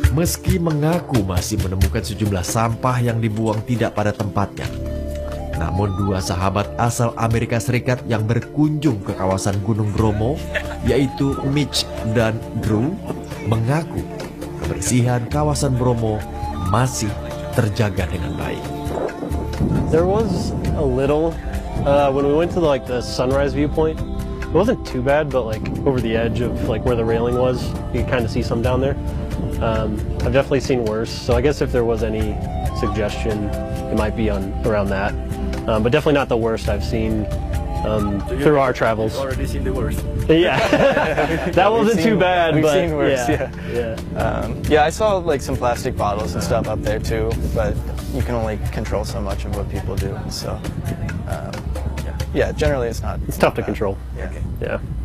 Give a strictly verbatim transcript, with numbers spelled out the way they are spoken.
Meski mengaku masih menemukan sejumlah sampah yang dibuang tidak pada tempatnya, namun dua sahabat asal Amerika Serikat yang berkunjung ke kawasan Gunung Bromo, yaitu Mitch dan Drew, mengaku kebersihan kawasan Bromo masih terjaga dengan baik. There was a little uh, when we went to the, like the sunrise viewpoint. It wasn't too bad, but like over the edge of like where the railing was, you could kind of see some down there. Um, I've definitely seen worse, so I guess if there was any suggestion, it might be on around that. Um, but definitely not the worst I've seen um, so through our travels. You've already seen the worst. Yeah, that wasn't seen, too bad. We've but seen worse. Yeah, Yeah, yeah. Um, yeah. I saw like some plastic bottles and stuff up there too, but you can only control so much of what people do. So, um, yeah, generally it's not. It's tough to bad. control. Yeah. Yeah.